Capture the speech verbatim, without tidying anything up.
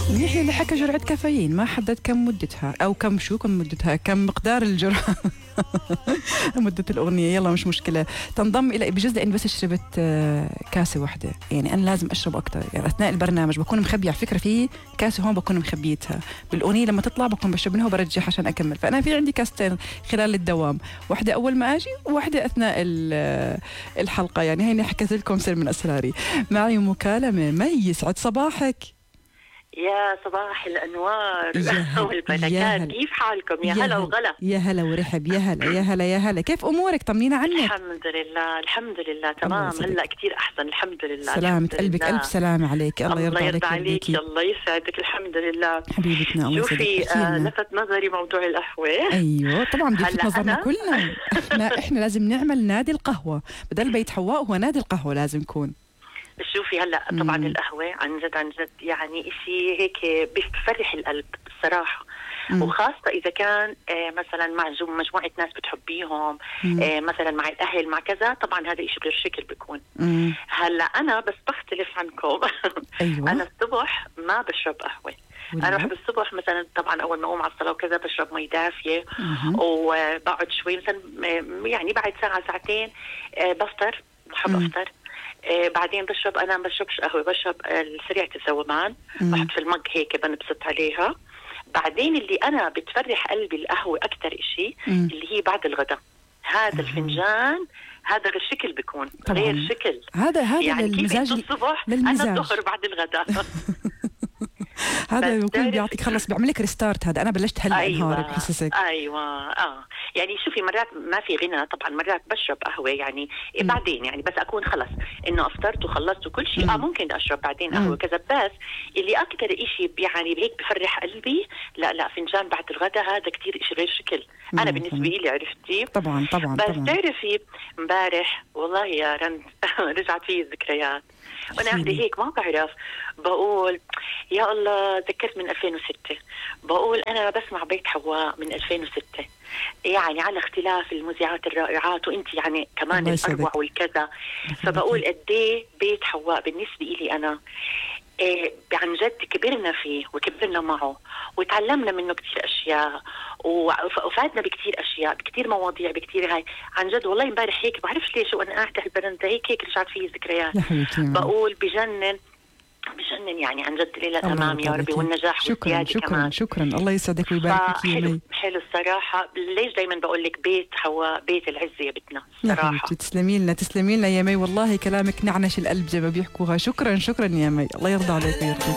يحيى اللي حكى جرعة كافيين، ما حدد كم مدتها أو كم شو كم مدتها كم مقدار الجرعة مدة الأغنية. يلا مش مشكلة. تنضم إلى بجوز لأني بس شربت كاسة واحدة، يعني أنا لازم أشرب أكتر. يعني أثناء البرنامج بكون مخبية، على فكرة في كاسة هون بكون مخبيتها، بالأغنية لما تطلع بكون بشرب منها وبرجعها عشان أكمل. فأنا في عندي كاستين خلال الدوام، واحدة أول ما أجي وواحدة أثناء الحلقة. يعني هيني حكيت لكم سر من أسراري. معي مكالمة. مي، يسعد صباحك. يا صباح الأنوار والبركات، كيف حالكم؟ يا هلا وغلا. يا هلا ورحب. يا هلا يا هلا يا هلا. كيف أمورك؟ طمنينا عنك. الحمد لله الحمد لله تمام. هلا كتير أحسن الحمد لله. سلامة قلبك، ألف سلامة عليك. الله يرضى عليك. عليك. الله يسعدك. الحمد لله حبيبتنا. الله شوفي آه لفت نظري موضوع القهوة. أيوه طبعا بلفت نظرنا كلنا. احنا احنا لازم نعمل نادي القهوة بدل بيت حواء، هو نادي القهوة لازم يكون. شوفي هلا طبعا مم. القهوه عن جد عن جد يعني إشي هيك بيفرح القلب الصراحه. مم. وخاصه اذا كان آه مثلا مع مجموعه ناس بتحبيهم، آه مثلا مع الاهل مع كذا، طبعا هذا إشي غير شكل بيكون. مم. هلا انا بس بختلف عنكم. أيوة. انا الصبح ما بشرب قهوه. أنا بحب الصبح مثلا طبعا أول ما أقوم على الصلاة وكذا بشرب مي دافية وبقعد شوي مثلا يعني بعد ساعة ساعتين بفطر. بحب أفطر. آه بعدين بشرب. أنا ما بشربش قهوة، بشرب سريعة الذوبان، بحط في المج هيك بنبسط عليها. بعدين اللي أنا بتفرح قلبي القهوة أكتر إشي مم. اللي هي بعد الغداء. هذا الفنجان هذا غير شكل بيكون طبعاً. غير شكل هذا هذا يعني للمزاج الصبح للمزاج. أنا الظهر بعد الغداء. هذا بيكون بيعطيك خلص بيعمل لك ريستارت. هذا انا بلشت هلا انهار أيوة بحسسك. ايوه اه يعني شوفي مرات ما في غنى طبعا، مرات بشرب قهوه يعني إيه بعدين يعني بس اكون خلص انه افطرت وخلصت وكل شيء اه ممكن اشرب بعدين قهوه كذا. بس اللي اكثر شيء يعني هيك بفرح قلبي لا لا فنجان بعد الغداء. هذا كثير شيء غير شكل. انا مم. بالنسبه لي عرفتي طبعا طبعا بس طبعا. تعرفي امبارح والله يا رند رجعت في الذكريات وانا قاعده هيك ما بعرف بقول يا الله ذكرت من ألفين وستة. بقول أنا بسمع بيت حواء من ألفين وستة، يعني على اختلاف المذيعات الرائعات وانت يعني كمان الأروع والكذا. فبقول قد ايه بيت حواء بالنسبة لي أنا إيه عن جد كبرنا فيه وكبرنا معه وتعلمنا منه كتير أشياء وفادنا بكتير أشياء بكتير مواضيع بكتير هاي عن جد. والله امبارح هيك بعرفش ليش وأنا قاعدة البرندة هيك هيك رجعت فيه ذكريات. بقول بجنن بجنن يعني عن جد. ليلة تمام يا ربي والنجاح شكرا شكرا كمان. شكرا الله يسعدك ويبارك فيك يا مي. حلو الصراحة. ليش دايما بقول لك بيت حواء بيت العزة يا بتنا الصراحة. تسلمي لنا تسلمي لنا يا مي، والله كلامك نعنش القلب زي ما بيحكوها. شكرا شكرا يا مي، الله يرضى عليك ويرضيك.